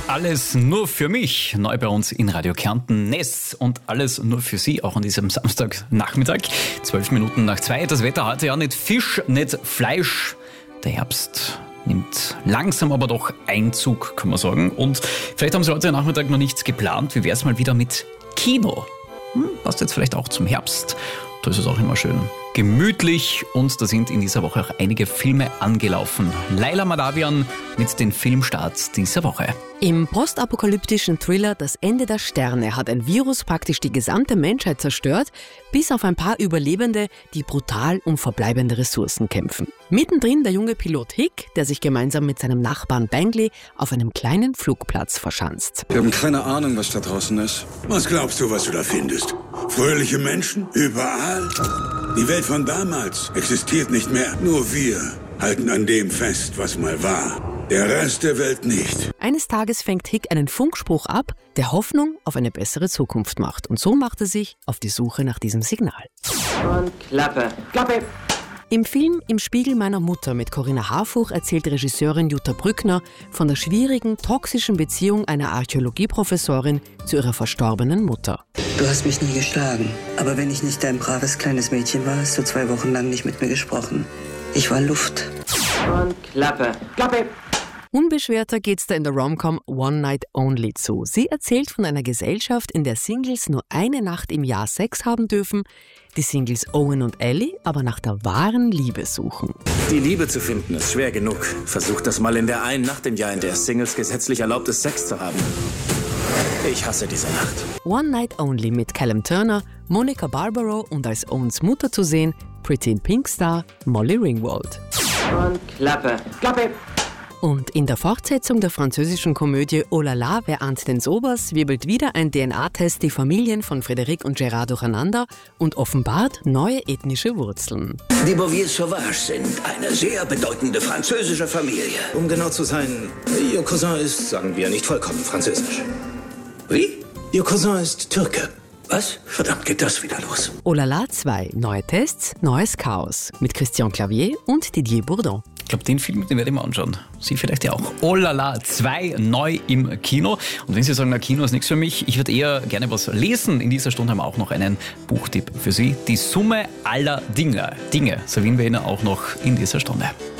Alles nur für mich. Neu bei uns in Radio Kärnten. Ness und alles nur für Sie, auch an diesem Samstagnachmittag. 2:12. Das Wetter heute ja nicht Fisch, nicht Fleisch. Der Herbst nimmt langsam aber doch Einzug, kann man sagen. Und vielleicht haben Sie heute Nachmittag noch nichts geplant. Wie wäre es mal wieder mit Kino? Passt jetzt vielleicht auch zum Herbst. Da ist es auch immer schön gemütlich und da sind in dieser Woche auch einige Filme angelaufen. Laila Madavian mit den Filmstarts dieser Woche. Im postapokalyptischen Thriller Das Ende der Sterne hat ein Virus praktisch die gesamte Menschheit zerstört, bis auf ein paar Überlebende, die brutal um verbleibende Ressourcen kämpfen. Mittendrin der junge Pilot Hick, der sich gemeinsam mit seinem Nachbarn Bangley auf einem kleinen Flugplatz verschanzt. Wir haben keine Ahnung, was da draußen ist. Was glaubst du, was du da findest? Fröhliche Menschen? Überall? Die Welt von damals existiert nicht mehr. Nur wir halten an dem fest, was mal war. Der Rest der Welt nicht. Eines Tages fängt Hick einen Funkspruch ab, der Hoffnung auf eine bessere Zukunft macht. Und so macht er sich auf die Suche nach diesem Signal. Und Klappe. Klappe! Im Film Im Spiegel meiner Mutter mit Corinna Harfuch erzählt Regisseurin Jutta Brückner von der schwierigen, toxischen Beziehung einer Archäologieprofessorin zu ihrer verstorbenen Mutter. Du hast mich nie geschlagen, aber wenn ich nicht dein braves kleines Mädchen war, hast du 2 Wochen lang nicht mit mir gesprochen. Ich war Luft. Und Klappe. Klappe! Unbeschwerter geht's da in der Rom-Com One Night Only zu. Sie erzählt von einer Gesellschaft, in der Singles nur eine Nacht im Jahr Sex haben dürfen, die Singles Owen und Ellie aber nach der wahren Liebe suchen. Die Liebe zu finden ist schwer genug. Versucht das mal in der einen Nacht im Jahr, in der Singles gesetzlich erlaubt ist, Sex zu haben. Ich hasse diese Nacht. One Night Only mit Callum Turner, Monica Barbaro und als Owens Mutter zu sehen, Pretty in Pink Star Molly Ringwald. Und Klappe. Klappe! Und in der Fortsetzung der französischen Komödie Oh la la, wer ahnt den sowas, wirbelt wieder ein DNA-Test die Familien von Frédéric und Gérard durcheinander und offenbart neue ethnische Wurzeln. Die Bouviers Sauvages sind eine sehr bedeutende französische Familie. Um genau zu sein, Ihr Cousin ist, sagen wir, nicht vollkommen französisch. Wie? Ihr Cousin ist Türke. Was? Verdammt, geht das wieder los? Oh la la 2, neue Tests, neues Chaos mit Christian Clavier und Didier Bourdon. Ich glaube, den Film, den werde ich mir anschauen. Sie vielleicht ja auch. Oh la la 2, neu im Kino. Und wenn Sie sagen, na, Kino ist nichts für mich, ich würde eher gerne was lesen. In dieser Stunde haben wir auch noch einen Buchtipp für Sie. Die Summe aller Dinge servieren wir Ihnen auch noch in dieser Stunde.